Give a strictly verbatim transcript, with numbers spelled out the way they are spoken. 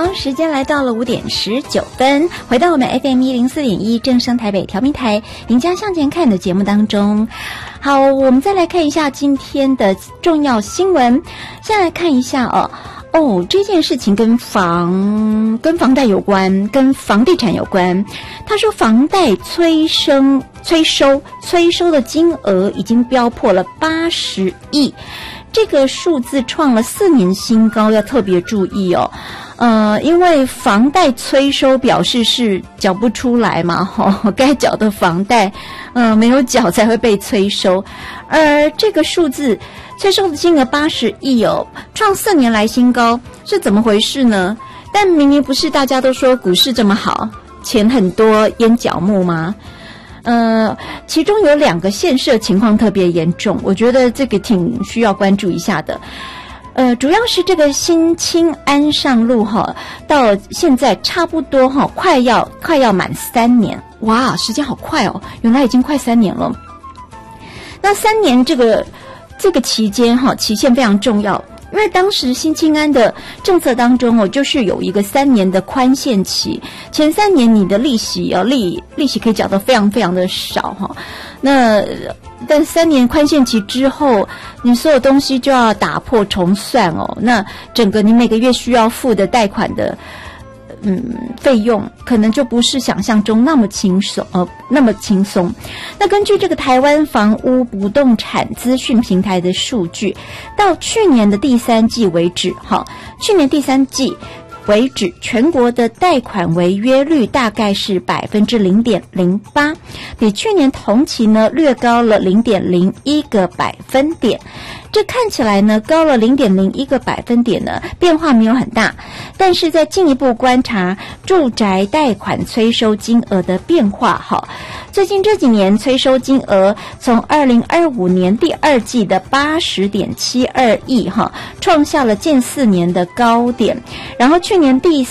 好，时间来到了五点十九分，回到我们 F M 一零四点一正声台北调频台您将向前看的节目当中。好，我们再来看一下今天的重要新闻。先来看一下哦。哦，这件事情跟房跟房贷有关，跟房地产有关。他说，房贷催生催收催收的金额已经飙破了八十亿，这个数字创了四年新高，要特别注意哦。呃，因为房贷催收表示是缴不出来嘛，哦，该缴的房贷，嗯、呃，没有缴才会被催收，而这个数字。催收的金额八十亿哦，创四年来新高，是怎么回事呢？但明明不是大家都说股市这么好，钱很多淹脚目吗？呃，其中有两个县市情况特别严重，我觉得这个挺需要关注一下的。呃，主要是这个新青安上路哈，到现在差不多哈，快要快要满三年，哇，时间好快哦，原来已经快三年了。那三年这个。这个期间哈，期限非常重要，因为当时新青安的政策当中哦，就是有一个三年的宽限期，前三年你的利息哦，利利息可以缴得非常非常的少哈，那但三年宽限期之后，你所有东西就要打破重算哦，那整个你每个月需要付的贷款的。嗯，费用可能就不是想象中那么轻松，呃，那么轻松。那根据这个台湾房屋不动产资讯平台的数据，到去年的第三季为止，哈，去年第三季为止，全国的贷款违约率大概是百分之零点零八，比去年同期呢略高了零点零一个百分点。这看起来呢高了零点零一个百分点呢，变化没有很大，但是在进一步观察住宅贷款催收金额的变化哈，最近这几年催收金额从二零二五年第二季的八十点七二亿哈，创下了近四年的高点，然后去年第